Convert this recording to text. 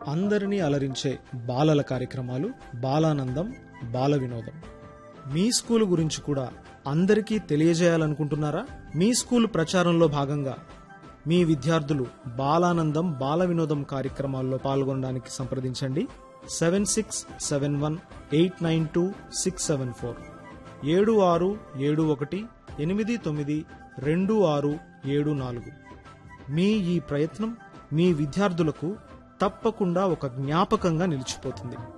అందరినీ అలరించే బాలల కార్యక్రమాలు, బాలానందం, బాల వినోదం. మీ స్కూల్ గురించి కూడా అందరికీ తెలియజేయాలనుకుంటున్నారా? మీ స్కూల్ ప్రచారంలో భాగంగా మీ విద్యార్థులు బాలానందం, బాల వినోదం కార్యక్రమాల్లో పాల్గొనడానికి సంప్రదించండి. 7671892674 7671892674. మీ ఈ ప్రయత్నం మీ విద్యార్థులకు తప్పకుండా ఒక జ్ఞాపకంగా నిలిచిపోతుంది.